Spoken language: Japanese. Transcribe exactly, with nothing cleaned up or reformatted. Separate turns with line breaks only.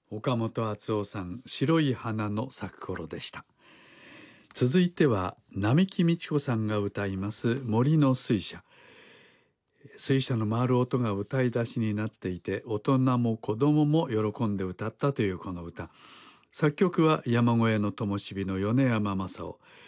岡本敦夫さん、白い花の咲く頃でした。続いては並木道子さんが歌います森の水車。水車の回る音が歌い出しになっていて、大人も子供も喜んで歌ったというこの歌。作曲は山越えの灯火の米山正夫。